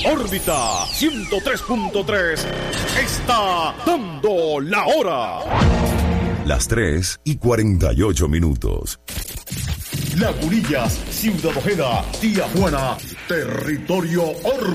Órbita 103.3 está dando la hora. Las 3:48. Lagunillas, Ciudad Ojeda, Tía Juana, territorio Órbita.